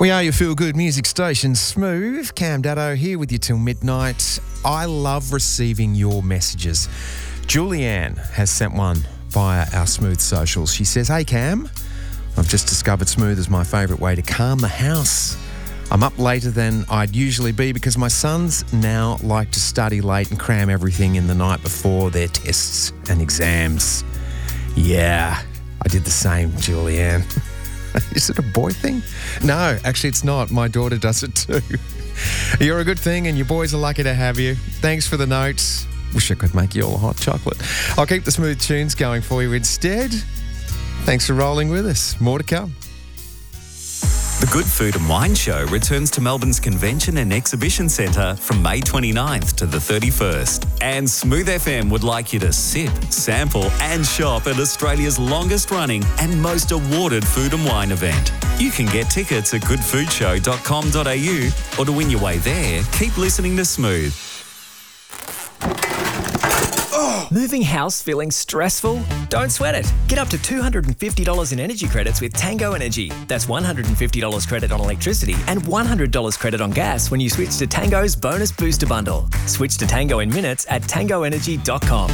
We are your feel-good music station, Smooth. Cam Daddo here with you till midnight. I love receiving your messages. Julianne has sent one via our Smooth socials. She says, "Hey Cam, I've just discovered Smooth is my favourite way to calm the house. I'm up later than I'd usually be because my sons now like to study late and cram everything in the night before their tests and exams." Yeah, I did the same, Julianne. Is it a boy thing? No, actually it's not. My daughter does it too. You're a good thing and your boys are lucky to have you. Thanks for the notes. Wish I could make you all a hot chocolate. I'll keep the smooth tunes going for you instead. Thanks for rolling with us. More to come. The Good Food and Wine Show returns to Melbourne's Convention and Exhibition Centre from May 29th to the 31st. And Smooth FM would like you to sip, sample and shop at Australia's longest running and most awarded food and wine event. You can get tickets at goodfoodshow.com.au, or to win your way there, keep listening to Smooth. Moving house feeling stressful? Don't sweat it. Get up to $250 in energy credits with Tango Energy. That's $150 credit on electricity and $100 credit on gas when you switch to Tango's Bonus Booster Bundle. Switch to Tango in minutes at tangoenergy.com.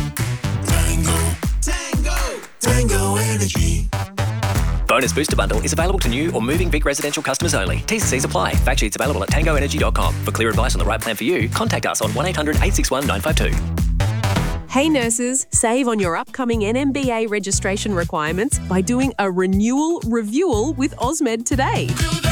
Tango Energy. Bonus Booster Bundle is available to new or moving Vic residential customers only. T's and C's apply. Fact sheets available at tangoenergy.com. For clear advice on the right plan for you, contact us on 1800 861 952. Hey nurses, save on your upcoming NMBA registration requirements by doing a renewal reviewal with Osmed today.